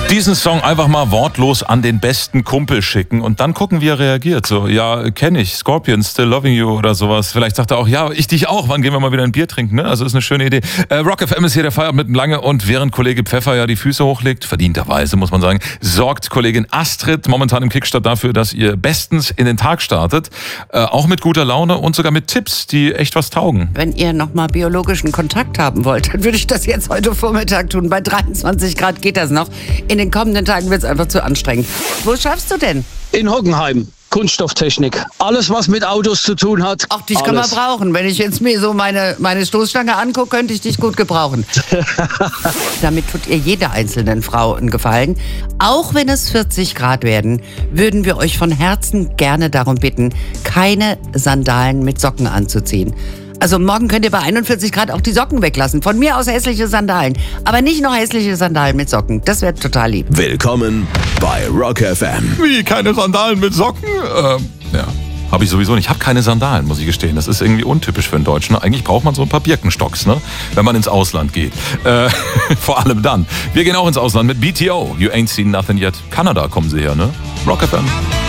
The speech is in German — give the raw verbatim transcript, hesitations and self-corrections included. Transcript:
Diesen Song einfach mal wortlos an den besten Kumpel schicken und dann gucken, wie er reagiert. So, ja, kenne ich, Scorpions, Still Loving You oder sowas. Vielleicht sagt er auch, ja, ich dich auch, wann gehen wir mal wieder ein Bier trinken, ne? Also ist eine schöne Idee. Äh, Rock F M ist hier der Feierabend mit dem Lange und während Kollege Pfeffer ja die Füße hochlegt, verdienterweise muss man sagen, sorgt Kollegin Astrid momentan im Kickstart dafür, dass ihr bestens in den Tag startet. Äh, auch mit guter Laune und sogar mit Tipps, die echt was taugen. Wenn ihr nochmal biologischen Kontakt haben wollt, dann würde ich das jetzt heute Vormittag tun. Bei dreiundzwanzig Grad geht das noch. In den kommenden Tagen wird es einfach zu anstrengend. Wo schaffst du denn? In Hockenheim. Kunststofftechnik. Alles, was mit Autos zu tun hat. Ach, dich kann man brauchen. Wenn ich jetzt mir so meine, meine Stoßstange angucke, könnte ich dich gut gebrauchen. Damit tut ihr jeder einzelnen Frau einen Gefallen. Auch wenn es vierzig Grad werden, würden wir euch von Herzen gerne darum bitten, keine Sandalen mit Socken anzuziehen. Also morgen könnt ihr bei einundvierzig Grad auch die Socken weglassen. Von mir aus hässliche Sandalen. Aber nicht noch hässliche Sandalen mit Socken. Das wäre total lieb. Willkommen bei Rock F M. Wie, keine Sandalen mit Socken? Ähm, ja. Habe ich sowieso nicht. Ich habe keine Sandalen, muss ich gestehen. Das ist irgendwie untypisch für einen Deutschen. Eigentlich braucht man so ein paar Birkenstocks, ne? Wenn man ins Ausland geht. Äh, vor allem dann. Wir gehen auch ins Ausland mit B T O. You ain't seen nothing yet. Kanada kommen sie her, ne? Rock F M.